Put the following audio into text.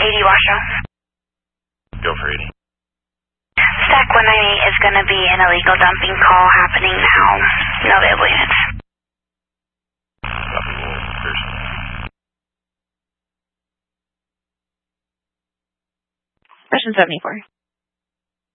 80 Washoe. Go for 80. Stack 198 is going to be an illegal dumping call happening now. No available units. Copy, we'll first. Session 74.